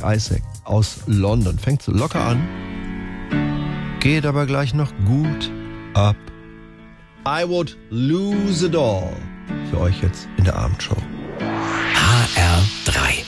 Isaac aus London. Fängt so locker an, geht aber gleich noch gut ab. I would lose it all. Für euch jetzt in der Abendshow. HR3